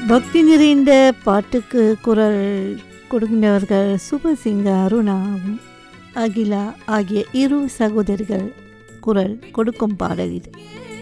பக்தி நிறைந்த பாட்டுக்கு குரல் கொடுக்கின்றவர்கள் சுபசிங்க அருணாவும் அகிலா ஆகிய இரு சகோதரிகள் குரல் கொடுக்கும் பாடல் இது.